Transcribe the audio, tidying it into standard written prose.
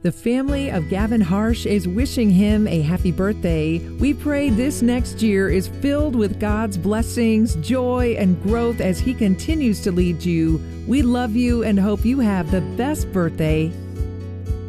The family of Gavin Harsh is wishing him a happy birthday. We pray this next year is filled with God's blessings, joy, and growth as he continues to lead you. We love you and hope you have the best birthday